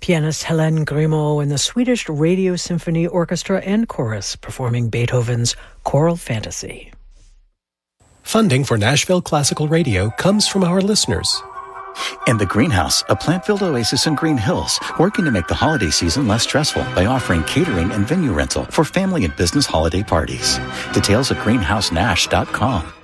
Pianist Helene Grimaud and the Swedish Radio Symphony Orchestra and Chorus performing Beethoven's Choral Fantasy. Funding for Nashville Classical Radio comes from our listeners. And The Greenhouse, a plant-filled oasis in Green Hills, working to make the holiday season less stressful by offering catering and venue rental for family and business holiday parties. Details at greenhousenash.com.